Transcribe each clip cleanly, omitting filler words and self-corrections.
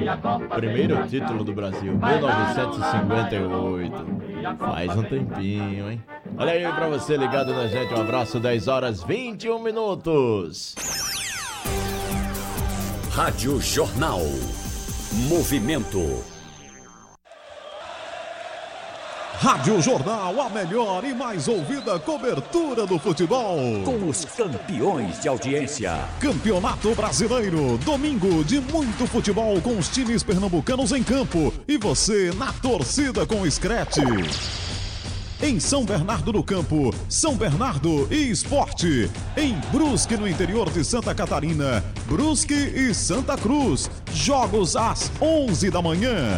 Primeiro título do Brasil, 1958. Faz um tempinho, hein? Olha aí pra você ligado na gente, um abraço, 10 horas 21 minutos. Rádio Jornal. Movimento. Rádio Jornal, a melhor e mais ouvida cobertura do futebol. Com os campeões de audiência. Campeonato Brasileiro, domingo de muito futebol com os times pernambucanos em campo. E você na torcida com o Screte. Em São Bernardo do Campo, São Bernardo e Esporte. Em Brusque, no interior de Santa Catarina, Brusque e Santa Cruz. Jogos às 11 da manhã.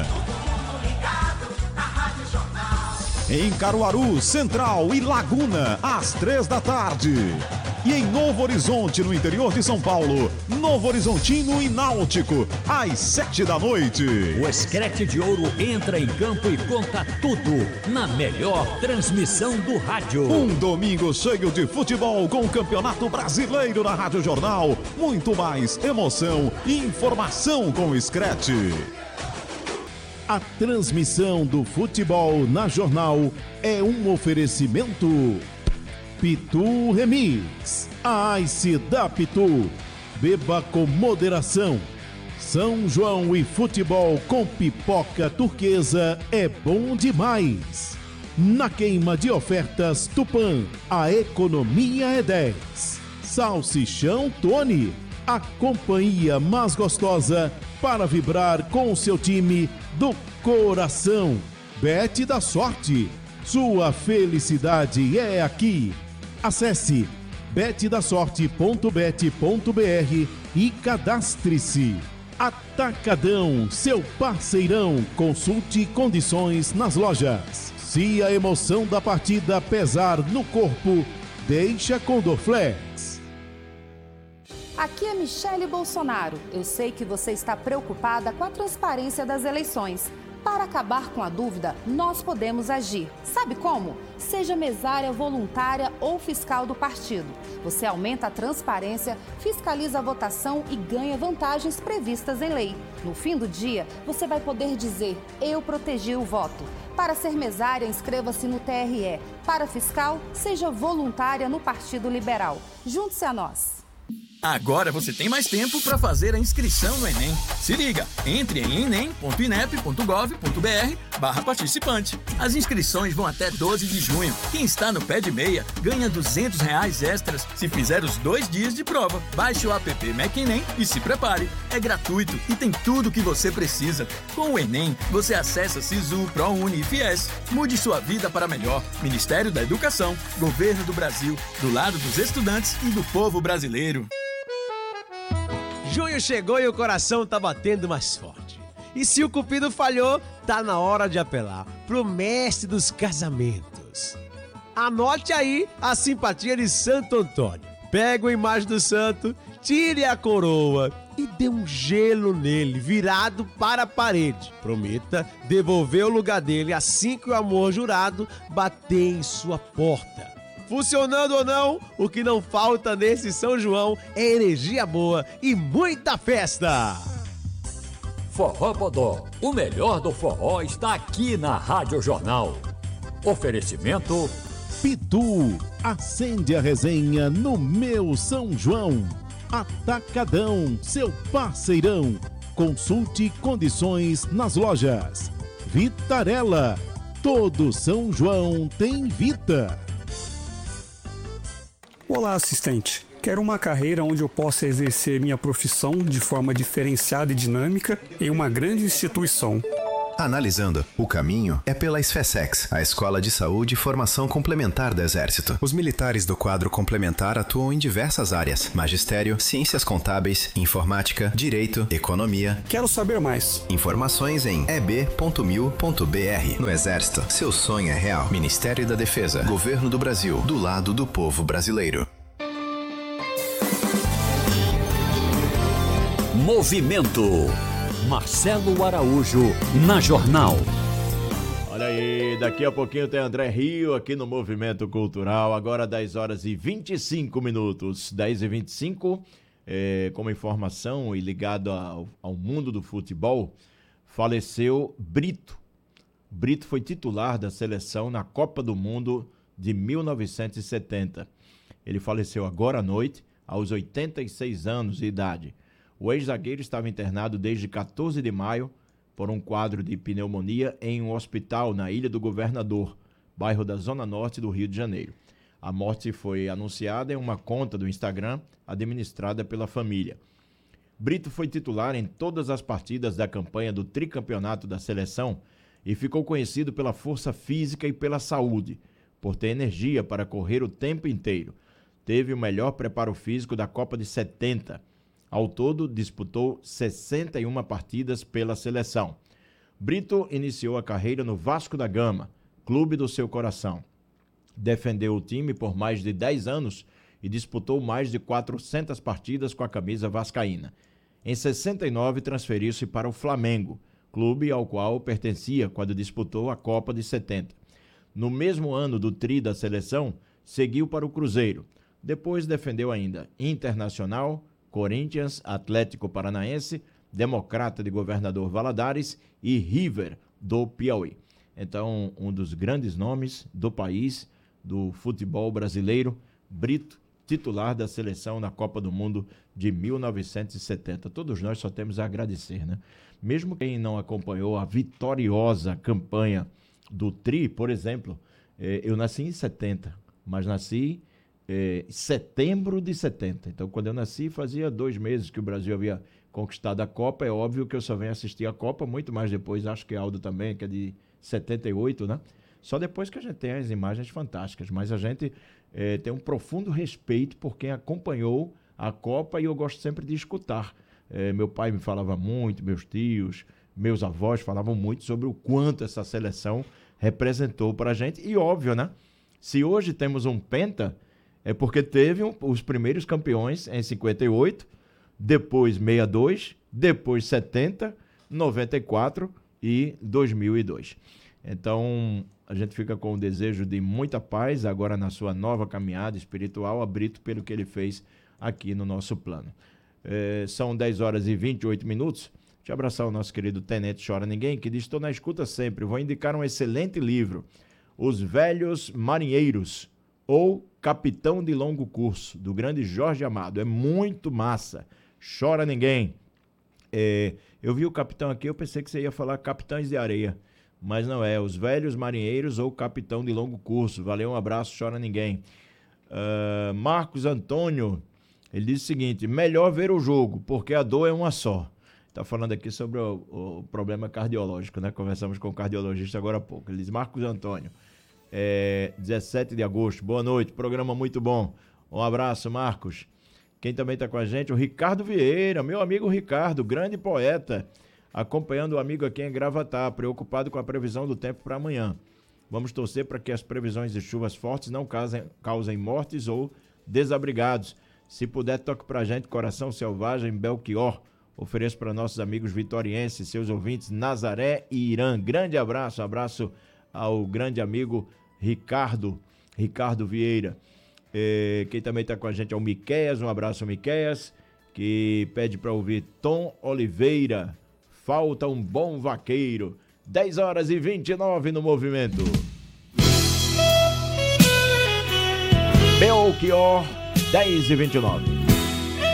Em Caruaru, Central e Laguna, às 3 da tarde. E em Novo Horizonte, no interior de São Paulo, Novo Horizontino e Náutico, às 7 da noite. O Screte de Ouro entra em campo e conta tudo na melhor transmissão do rádio. Um domingo cheio de futebol com o Campeonato Brasileiro na Rádio Jornal. Muito mais emoção e informação com o Screte. A transmissão do futebol na Jornal é um oferecimento Pitu Remix, a Ice da Pitu. Beba com moderação. São João e futebol com pipoca turquesa é bom demais. Na queima de ofertas Tupã, a economia é 10. Salsichão Tony, a companhia mais gostosa para vibrar com o seu time do coração. Bet da Sorte, sua felicidade é aqui. Acesse betdasorte.bet.br e cadastre-se. Atacadão, seu parceirão. Consulte condições nas lojas. Se a emoção da partida pesar no corpo, deixa com Dorflex. Aqui é Michele Bolsonaro. Eu sei que você está preocupada com a transparência das eleições. Para acabar com a dúvida, nós podemos agir. Sabe como? Seja mesária voluntária ou fiscal do partido. Você aumenta a transparência, fiscaliza a votação e ganha vantagens previstas em lei. No fim do dia, você vai poder dizer: eu protegi o voto. Para ser mesária, inscreva-se no TRE. Para fiscal, seja voluntária no Partido Liberal. Junte-se a nós. Agora você tem mais tempo para fazer a inscrição no Enem. Se liga, entre em enem.inep.gov.br/participante. As inscrições vão até 12 de junho. Quem está no pé de meia ganha R$200 extras se fizer os 2 dias de prova. Baixe o app MacEnem e se prepare. É gratuito e tem tudo o que você precisa. Com o Enem, você acessa Sisu, ProUni e Fies. Mude sua vida para melhor. Ministério da Educação, Governo do Brasil, do lado dos estudantes e do povo brasileiro. Junho chegou e o coração tá batendo mais forte. E se o cupido falhou, tá na hora de apelar pro mestre dos casamentos. Anote aí a simpatia de Santo Antônio. Pega a imagem do santo, tire a coroa e dê um gelo nele, virado para a parede. Prometa devolver o lugar dele assim que o amor jurado bater em sua porta. Funcionando ou não, o que não falta nesse São João é energia boa e muita festa! Forró Bodó, o melhor do forró está aqui na Rádio Jornal. Oferecimento Pitu, acende a resenha no meu São João. Atacadão, seu parceirão. Consulte condições nas lojas. Vitarella, todo São João tem Vita. Olá, assistente. Quero uma carreira onde eu possa exercer minha profissão de forma diferenciada e dinâmica em uma grande instituição. Analisando, o caminho é pela SFSEX, a Escola de Saúde e Formação Complementar do Exército. Os militares do quadro complementar atuam em diversas áreas: magistério, ciências contábeis, informática, direito, economia. Quero saber mais. Informações em eb.mil.br. No Exército, seu sonho é real. Ministério da Defesa, Governo do Brasil, do lado do povo brasileiro. Movimento. Marcelo Araújo, na Jornal. Olha aí, daqui a pouquinho tem André Rio aqui no Movimento Cultural, agora 10 horas e 25 minutos, 10 e 25. como informação e ligado ao mundo do futebol, faleceu Brito. Brito foi titular da seleção na Copa do Mundo de 1970. Ele faleceu agora à noite, aos 86 anos de idade. O ex-zagueiro estava internado desde 14 de maio por um quadro de pneumonia em um hospital na Ilha do Governador, bairro da Zona Norte do Rio de Janeiro. A morte foi anunciada em uma conta do Instagram administrada pela família. Brito foi titular em todas as partidas da campanha do tricampeonato da seleção e ficou conhecido pela força física e pela saúde, por ter energia para correr o tempo inteiro. Teve o melhor preparo físico da Copa de 70. Ao todo, disputou 61 partidas pela seleção. Brito iniciou a carreira no Vasco da Gama, clube do seu coração. Defendeu o time por mais de 10 anos e disputou mais de 400 partidas com a camisa vascaína. Em 69, transferiu-se para o Flamengo, clube ao qual pertencia quando disputou a Copa de 70. No mesmo ano do tri da seleção, seguiu para o Cruzeiro. Depois defendeu ainda Internacional, Corinthians, Atlético Paranaense, Democrata de Governador Valadares e River do Piauí. Então, um dos grandes nomes do país, do futebol brasileiro, Brito, titular da seleção na Copa do Mundo de 1970. Todos nós só temos a agradecer, né? Mesmo quem não acompanhou a vitoriosa campanha do Tri, por exemplo, eu nasci em 70, mas nasci em setembro de 70. Então, quando eu nasci, fazia 2 meses que o Brasil havia conquistado a Copa. É óbvio que eu só venho assistir a Copa muito mais depois, acho que Aldo também, que é de 78, né? Só depois que a gente tem as imagens fantásticas, mas a gente tem um profundo respeito por quem acompanhou a Copa e eu gosto sempre de escutar. Meu pai me falava muito, meus tios, meus avós falavam muito sobre o quanto essa seleção representou para a gente. E óbvio, né? Se hoje temos um penta, é porque teve os primeiros campeões em 58, depois 62, depois 70, 94 e 2002. Então, a gente fica com o desejo de muita paz agora na sua nova caminhada espiritual, a Brito, pelo que ele fez aqui no nosso plano. São 10 horas e 28 minutos. Deixa eu abraçar o nosso querido Tenente Chora Ninguém, que diz: estou na escuta sempre. Vou indicar um excelente livro, Os Velhos Marinheiros, ou Capitão de Longo Curso, do grande Jorge Amado. É muito massa. Chora Ninguém. Eu vi o capitão aqui, eu pensei que você ia falar Capitães de Areia, mas não é. Os Velhos Marinheiros ou Capitão de Longo Curso. Valeu, um abraço, Chora Ninguém. Marcos Antônio, ele diz o seguinte: melhor ver o jogo, porque a dor é uma só. Está falando aqui sobre o problema cardiológico, né? Conversamos com o cardiologista agora há pouco. Ele diz: Marcos Antônio, 17 de agosto, boa noite, programa muito bom. Um abraço, Marcos. Quem também está com a gente, o Ricardo Vieira, meu amigo Ricardo, grande poeta, acompanhando o amigo aqui em Gravatá, preocupado com a previsão do tempo para amanhã. Vamos torcer para que as previsões de chuvas fortes não causem mortes ou desabrigados. Se puder, toque para a gente Coração Selvagem, Belchior. Ofereço para nossos amigos vitorienses, seus ouvintes, Nazaré e Irã. Grande abraço, abraço ao grande amigo Ricardo Vieira. Quem também está com a gente é o Miqueias, um abraço ao Miqueias, que pede para ouvir Tom Oliveira, Falta um Bom Vaqueiro. 10 horas e 29 no movimento. Belchior, 10 e 29.